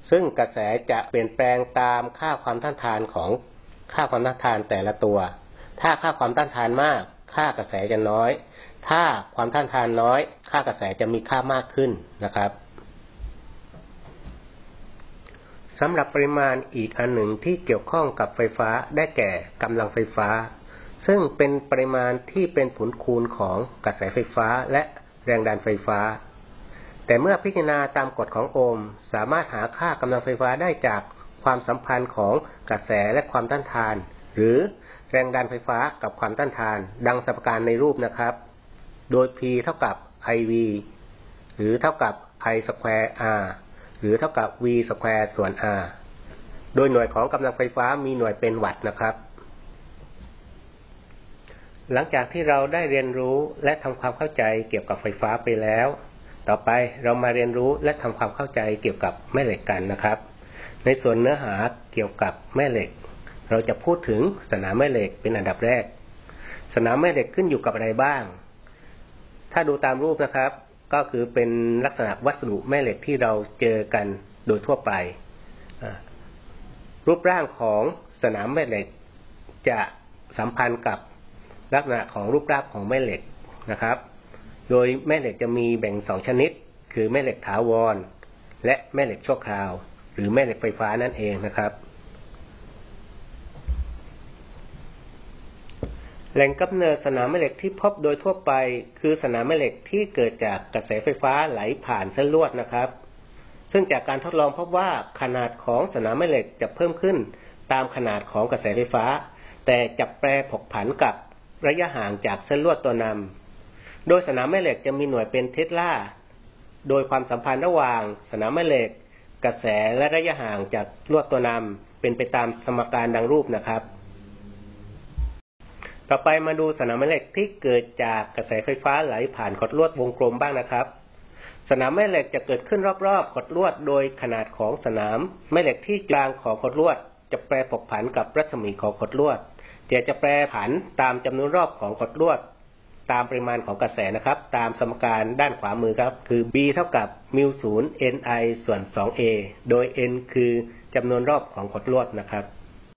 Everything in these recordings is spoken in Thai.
ซึ่งกระแสจะเปลี่ยนแปลงตามค่าความต้านทานของค่าความต้านทานแต่ละตัวถ้าค่าความต้านทานมากค่ากระแสจะน้อยถ้าความต้านทานน้อยค่ากระแสจะมีค่ามากขึ้นนะครับสำหรับปริมาณอีกอันหนึ่งที่เกี่ยวข้องกับไฟฟ้าได้แก่กำลังไฟฟ้าซึ่งเป็นปริมาณที่เป็นผลคูณของกระแสไฟฟ้าและแรงดันไฟฟ้าแต่เมื่อพิจารณาตามกฎของโอห์มสามารถหาค่ากำลังไฟฟ้าได้จากความสัมพันธ์ของกระแสและความต้านทานหรือแรงดันไฟฟ้ากับความต้านทานดังสมการในรูปนะครับโดย P เท่ากับ IV หรือเท่ากับ I สแควร์ R หรือเท่ากับ V สแควร์ส่วน R โดยหน่วยของกำลังไฟฟ้ามีหน่วยเป็นวัตต์นะครับหลังจากที่เราได้เรียนรู้และทำความเข้าใจเกี่ยวกับไฟฟ้าไปแล้วต่อไปเรามาเรียนรู้และทำความเข้าใจเกี่ยวกับแม่เหล็กกันนะครับในส่วนเนื้อหาเกี่ยวกับแม่เหล็กเราจะพูดถึงสนามแม่เหล็กเป็นอันดับแรกสนามแม่เหล็กขึ้นอยู่กับอะไรบ้างถ้าดูตามรูปนะครับก็คือเป็นลักษณะวัสดุแม่เหล็กที่เราเจอกันโดยทั่วไปรูปร่างของสนามแม่เหล็กจะสัมพันธ์กับลักษณะของรูปร่างของแม่เหล็กนะครับโดยแม่เหล็กจะมีแบ่ง2ชนิดคือแม่เหล็กถาวรและแม่เหล็กชั่วคราวหรือแม่เหล็กไฟฟ้านั่นเองนะครับแหล่งกำเนิดสนามแม่เหล็กที่พบโดยทั่วไปคือสนามแม่เหล็กที่เกิดจากกระแสไฟฟ้าไหลผ่านเส้นลวดนะครับซึ่งจากการทดลองพบว่าขนาดของสนามแม่เหล็กจะเพิ่มขึ้นตามขนาดของกระแสไฟฟ้าแต่จะแปรผกผันกับระยะห่างจากเส้นลวดตัวนำโดยสนามแม่เหล็กจะมีหน่วยเป็นเทสลาโดยความสัมพันธ์ระหว่างสนามแม่เหล็กกระแสและระยะห่างจากลวดตัวนำเป็นไปตามสมการดังรูปนะครับต่อไปมาดูสนามแม่เหล็กที่เกิดจากกระแสไฟฟ้าไหลผ่านขดลวดวงกลมบ้างนะครับสนามแม่เหล็กจะเกิดขึ้นรอบๆขดลวดโดยขนาดของสนามแม่เหล็กที่กลางของขดลวดจะแปรผกผันกับรัศมีของขดลวดแต่จะแปรผันตามจำนวนรอบของขดลวดตามปริมาณของกระแสนะครับตามสมการด้านขวามือครับคือ B เท่ากับมิว0 Ni ส่วน 2A โดย N คือจำนวนรอบของขดลวดนะครับ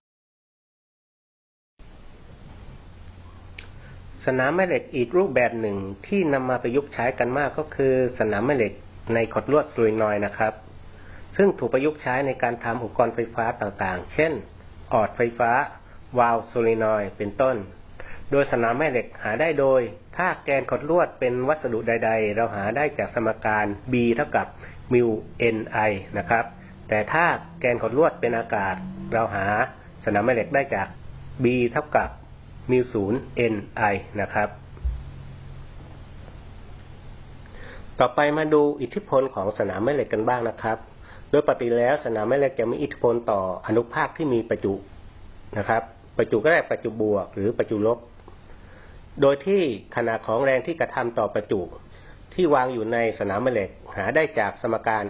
สนามแม่เหล็กอีกรูปแบบหนึ่งที่นำมาประยุกต์ใช้กันมากก็คือสนามแม่เหล็กในขดลวดโซลีนอยด์นะครับซึ่งถูกประยุกต์ใช้ในการทำอุปกรณ์ไฟฟ้าต่างๆเช่นออดไฟฟ้าวาล์วโซลีนอยด์เป็นต้นโดยสนามแม่เหล็กหาได้โดยถ้าแกนขดลวดเป็นวัสดุใดๆเราหาได้จากสมการ B เท่ากับมิว Ni นะครับแต่ถ้าแกนขดลวดเป็นอากาศเราหาสนามแม่เหล็กได้จาก B เท่ากับมิว0 Ni นะครับต่อไปมาดูอิทธิพลของสนามแม่เหล็กกันบ้างนะครับโดยปกติแล้วสนามแม่เหล็กจะมีอิทธิพลต่ออนุภาคที่มีประจุนะครับประจุก็ได้ประจุบวกหรือประจุลบโดยที่ขนาดของแรงที่กระทำต่อประจุที่วางอยู่ในสนามแม่เหล็กหาได้จากสมการ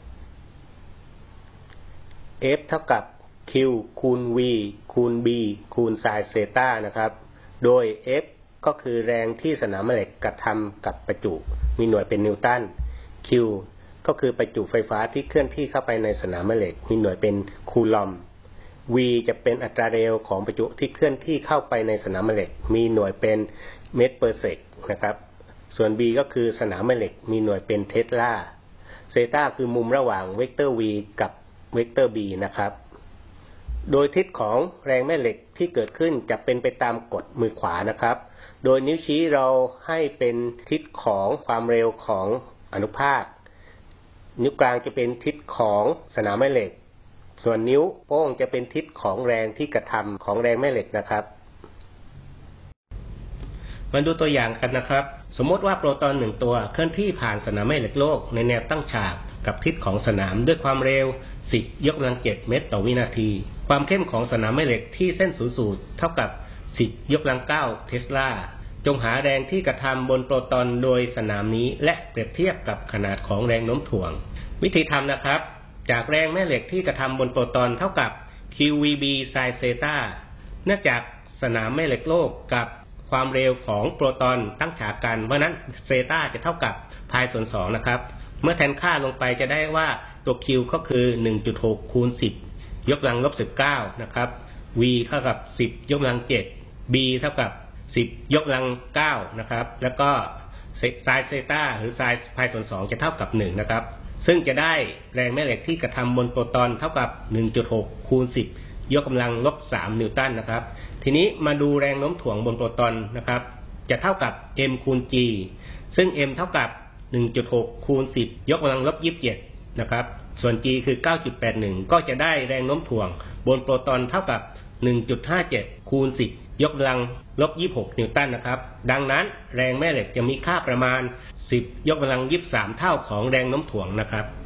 F เท่ากับ Q คูณ V คูณ B คูณไซน์เซต้านะครับโดย F ก็คือแรงที่สนามแม่เหล็กกระทำกับประจุมีหน่วยเป็นนิวตัน Q ก็คือประจุไฟฟ้าที่เคลื่อนที่เข้าไปในสนามแม่เหล็กมีหน่วยเป็นคูลอมV จะเป็นอัตราเร็วของประจุที่เคลื่อนที่เข้าไปในสนามแม่เหล็กมีหน่วยเป็นเมตรเปอร์เซกนะครับส่วน B ก็คือสนามแม่เหล็กมีหน่วยเป็นเทสลาเซต้าคือมุมระหว่างเวกเตอร์ V กับเวกเตอร์ B นะครับโดยทิศของแรงแม่เหล็กที่เกิดขึ้นจะเป็นไปตามกฎมือขวานะครับโดยนิ้วชี้เราให้เป็นทิศของความเร็วของอนุภาคนิ้วกลางจะเป็นทิศของสนามแม่เหล็กส่วนนิ้วโป้งจะเป็นทิศของแรงที่กระทำของแรงแม่เหล็กนะครับมาดูตัวอย่างกันนะครับสมมติว่าโปรตอน1ตัวเคลื่อนที่ผ่านสนามแม่เหล็กโลกในแนวตั้งฉากกับทิศของสนามด้วยความเร็ว10 ยกกำลัง 7 เมตรต่อวินาทีความเข้มของสนามแม่เหล็กที่เส้นศูนย์สูตรเท่ากับ10 ยกกำลัง 9 เทสลาจงหาแรงที่กระทำบนโปรตอนโดยสนามนี้และเปรียบเทียบกับขนาดของแรงโน้มถ่วงวิธีทำนะครับจากแรงแม่เหล็กที่กระทำบนโปรตอนเท่ากับ QVB ไซน์เซต้าเนื่องจากสนามแม่เหล็กโลกกับความเร็วของโปรตอนตั้งฉากกันเพราะนั้นเซต้าจะเท่ากับพายส่วน2นะครับเมื่อแทนค่าลงไปจะได้ว่าตัว Q ก็คือ 1.6 คูณ 10 ยกกำลังลบ 19 นะครับ V เท่ากับ 10 ยกกำลัง 7 B เท่ากับ 10 ยกกำลัง 9 นะครับ แล้วก็ไซน์เซตาหรือไซน์พายส่วน 2 จะเท่ากับ 1 นะครับ ซึ่งจะได้แรงแม่เหล็กที่กระทำบนโปรตอนเท่ากับ 1.6 คูณ 10 ยกกำลังลบ 3 นิวตันนะครับ ทีนี้มาดูแรงโน้มถ่วงบนโปรตอนนะครับ จะเท่ากับ M คูณ G ซึ่ง M เท่ากับ 1.6 คูณ 10 ยกกำลังลบ 27 นะครับ ส่วน G คือ 9.81 ก็จะได้แรงโน้มถ่วงบนโปรตอนเท่ากับ 1.57 คูณ 10 ยกกำลังลบ 26 นิวตันนะครับ ดังนั้นแรงแม่เหล็กจะมีค่าประมาณ 10 ยกกำลัง 23 เท่าของแรงโน้มถ่วงนะครับ